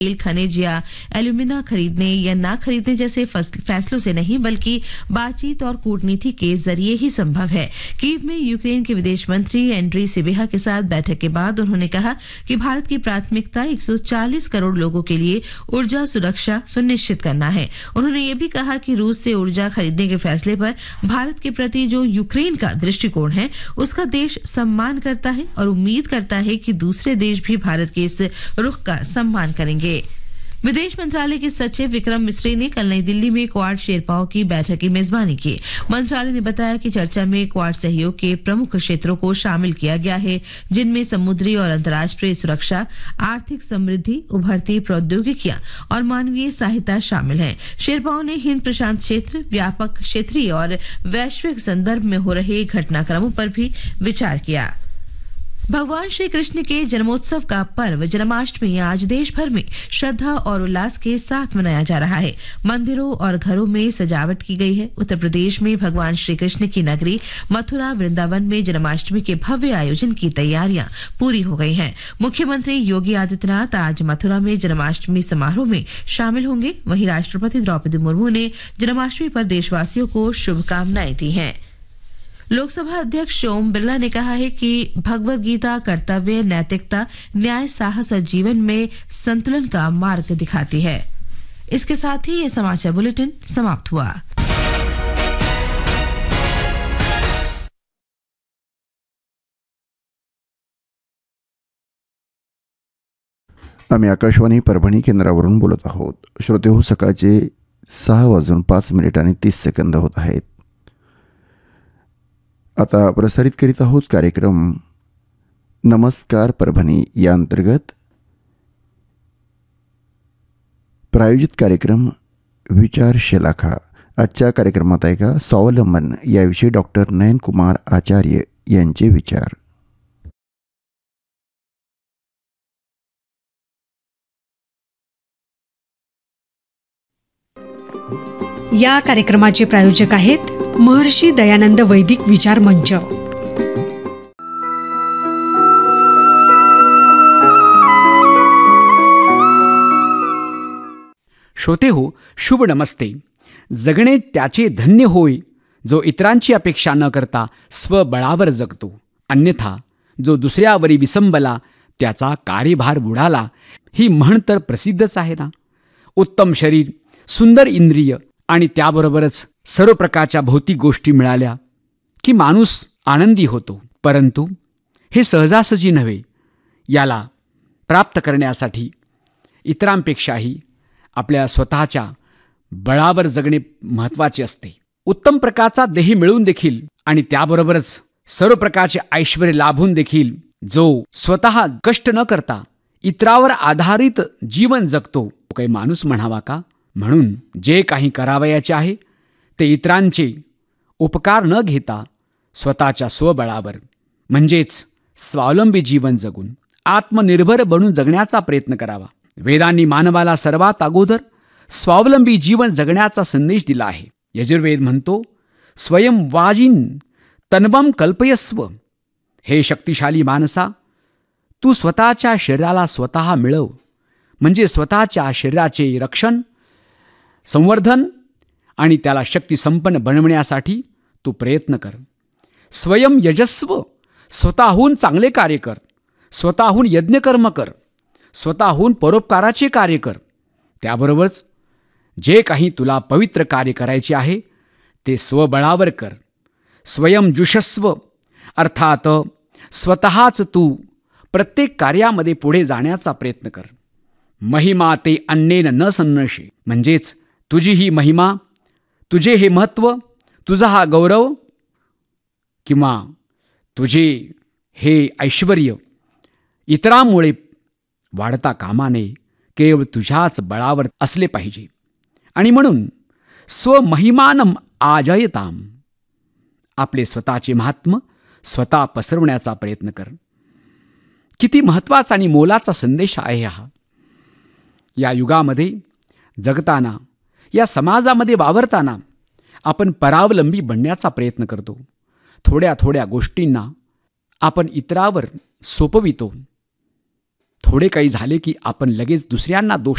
तेल, खनिज या एल्यूमिना खरीदने या ना खरीदने जैसे फैसलों से नहीं बल्कि बातचीत और कूटनीति के जरिए ही संभव है। कीव में यूक्रेन के विदेश मंत्री एंड्री सिबिहा के साथ बैठक के बाद उन्होंने कहा कि भारत की प्राथमिकता 140 करोड़ लोगों के लिए ऊर्जा सुरक्षा सुनिश्चित करना है। उन्होंने ये भी कहा कि रूस से ऊर्जा खरीदने के फैसले पर भारत के प्रति जो यूक्रेन का दृष्टिकोण है उसका देश सम्मान करता है और उम्मीद करता है कि दूसरे देश भी भारत के इस रुख का सम्मान करेंगे। विदेश मंत्रालय के सचिव विक्रम मिस्री ने कल नई दिल्ली में क्वाड शेरपाओं की बैठक की मेजबानी की। मंत्रालय ने बताया कि चर्चा में क्वाड सहयोग के प्रमुख क्षेत्रों को शामिल किया गया है, जिनमें समुद्री और अंतर्राष्ट्रीय सुरक्षा, आर्थिक समृद्धि, उभरती प्रौद्योगिकियां और मानवीय सहायता शामिल हैं। शेरपाओं ने हिंद प्रशांत क्षेत्र, व्यापक क्षेत्रीय और वैश्विक संदर्भ में हो रहे घटनाक्रमों पर भी विचार किया। भगवान श्री कृष्ण के जन्मोत्सव का पर्व जन्माष्टमी आज देश भर में श्रद्धा और उल्लास के साथ मनाया जा रहा है। मंदिरों और घरों में सजावट की गई है। उत्तर प्रदेश में भगवान श्री कृष्ण की नगरी मथुरा वृंदावन में जन्माष्टमी के भव्य आयोजन की तैयारियां पूरी हो गई हैं। मुख्यमंत्री योगी आदित्यनाथ आज मथुरा में जन्माष्टमी समारोह में शामिल होंगे। वहीं राष्ट्रपति द्रौपदी मुर्मू ने जन्माष्टमी पर देशवासियों को शुभकामनाएं दी हैं। लोकसभा अध्यक्ष ओम बिरला ने कहा है कि भगवद गीता कर्तव्य, नैतिकता, न्याय, साहस और जीवन में संतुलन का मार्ग दिखाती है। इसके साथ ही ये समाचार बुलेटिन समाप्त हुआ। आम्ही आकाशवाणी परभणी केंद्रावरून बोलत आहोत. श्रोतेहो, सकाळचे 6:05 होत आहेत. आता प्रसारित करीत आहोत कार्यक्रम नमस्कार परभणी या अंतर्गत प्रायोजित कार्यक्रम विचार शलाका. आजच्या कार्यक्रमात ऐका स्वावलंबन याविषयी डॉक्टर नयन कुमार आचार्य यांचे विचार. या कार्यक्रमाचे प्रायोजक आहेत महर्षी दयानंद वैदिक विचार मंच. श्रोते हो, शुभ नमस्ते. जगणे त्याचे धन्य होय जो इतरांची अपेक्षा न करता स्वबळावर जगतो, अन्यथा जो दुसऱ्यावरी विसंबला त्याचा कार्यभार बुडाला. ही म्हण तर प्रसिद्धच आहे ना. उत्तम शरीर, सुंदर इंद्रिय आणि त्याबरोबरच सर्व प्रकारच्या भौतिक गोष्टी मिळाल्या की माणूस आनंदी होतो. परंतु हे सहजासहजी नव्हे. याला प्राप्त करण्यासाठी इतरांपेक्षाही आपल्या स्वतःच्या बळावर जगणे महत्त्वाचे असते. उत्तम प्रकारचा देह मिळवून देखील आणि त्याबरोबरच सर्व प्रकारचे ऐश्वर्य लाभून देखील जो स्वतः कष्ट न करता इतरावर आधारित जीवन जगतो, तो काही माणूस म्हणावा का? म्हणून जे काही करावयाचे आहे ते इतरांचे उपकार न घेता स्वतःच्या स्वबळावर म्हणजेच स्वावलंबी जीवन जगून आत्मनिर्भर बनून जगण्याचा प्रयत्न करावा. वेदांनी मानवाला सर्वात अगोदर स्वावलंबी जीवन जगण्याचा संदेश दिला आहे. यजुर्वेद म्हणतो, स्वयं वाजिन तन्वम कल्पयस्व. हे शक्तिशाली माणसा, तू स्वतःच्या शरीराला स्वतः मिळव. म्हणजे स्वतःच्या शरीराचे रक्षण, संवर्धन आणि त्याला शक्ती संपन्न बनवण्यासाठी तू प्रयत्न कर. स्वयं यजस्व. स्वतःहून चांगले कार्य कर, स्वतःहून यज्ञकर्म कर, स्वतःहून परोपकाराचे कार्य कर. त्याबरोबरच जे काही तुला पवित्र कार्य करायचे आहे ते स्वबळावर कर. स्वयं जुषस्व अर्थात स्वतःच तू प्रत्येक कार्यामध्ये पुढे जाण्याचा प्रयत्न कर. महिमा ते अन्येन न सन्नशी. म्हणजेच तुझी ही महिमा, तुझे हे महत्त्व, तुझा हा गौरव किंवा तुझे हे ऐश्वर्य इतरांमुळे वाढता कामा नये. केवळ तुझ्याच बळावर असले पाहिजे. आणि म्हणून स्वमहिमानम आजयताम. आपले स्वतःचे महात्म्य स्वतः पसरवण्याचा प्रयत्न कर. किती महत्त्वाचा आणि मोलाचा संदेश आहे हा. या युगामध्ये जगताना, या समाजामध्ये वावरताना आपण परावलंबी बनण्याचा प्रयत्न करतो. थोड्या थोड्या गोष्टींना आपण इतरावर सोपवितो. थोडे काही झाले की आपण लगेच दुसऱ्यांना दोष